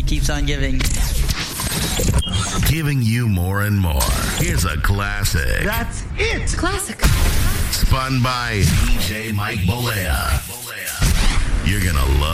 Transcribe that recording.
keeps on giving. Giving you more and more. Here's a classic. That's it. Classic. Spun by DJ Mike Bolea. You're going to love